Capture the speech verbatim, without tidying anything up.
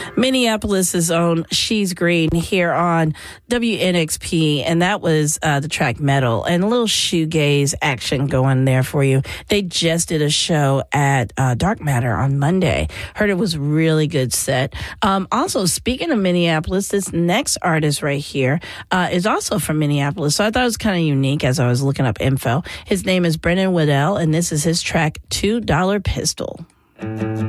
Minneapolis's own She's Green here on W N X P, and that was uh, the track Metal, and a little shoegaze action going there for you. They just did a show at uh, Dark Matter on Monday. Heard it was really good set. Um, also, speaking of Minneapolis, this next artist right here uh, is also from Minneapolis, so I thought it was kind of unique as I was looking up info. His name is Brennan Waddell, and this is his track two dollar Pistol.